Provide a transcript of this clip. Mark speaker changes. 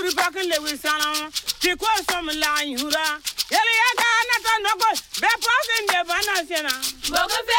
Speaker 1: yuri bakin le wisana ti ko som la yura ele ya ga na to no ko be pasin de bana sena